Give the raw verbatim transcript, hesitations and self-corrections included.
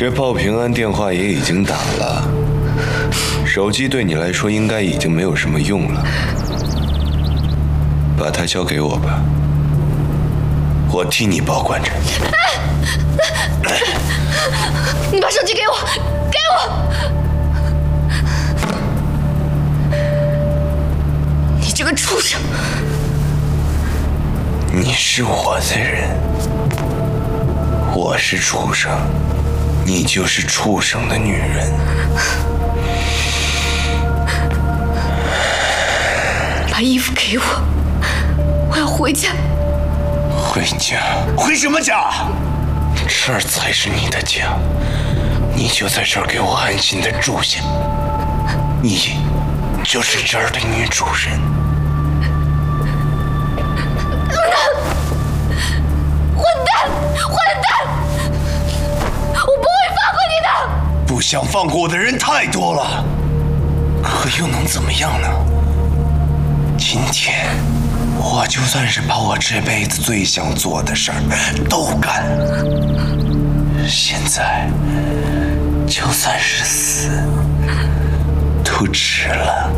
这报平安电话也已经打了，手机对你来说应该已经没有什么用了，把它交给我吧，我替你保管着。 你把手机给我，给我！你这个畜生！ 你是我的人，我是畜生，你就是畜生的女人。 把衣服给我，我要回家。 回家？回什么家？这儿才是你的家，你就在这儿给我安心的住下，你就是这儿的女主人。 混蛋！混蛋！我不会放过你的！ 不想放过我的人太多了，可又能怎么样呢？今天我就算是把我这辈子最想做的事儿都干了，现在就算是死都值了。